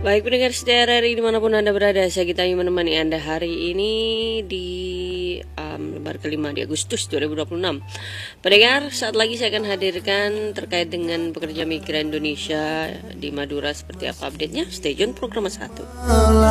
Baik pendengar setia RRI dimanapun Anda berada, saya Gita menemani Anda hari ini di lembar kelima di Agustus 2026. Pendengar, saat lagi saya akan hadirkan terkait dengan pekerja migran Indonesia di Madura seperti apa update-nya. Stay tune program 1.